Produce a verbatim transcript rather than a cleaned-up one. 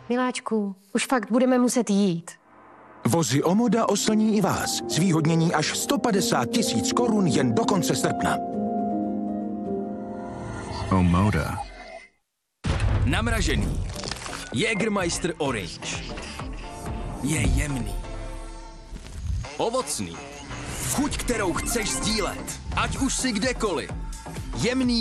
Miláčku, už fakt budeme muset jít. Vozy Omoda oslní i vás. Zvýhodnění až sto padesát tisíc korun jen do konce srpna. Omoda. Namražený. Jägermeister Orange. Je jemný. Ovocný. Chuť, kterou chceš sdílet. Ať už si kdekoliv. Jemný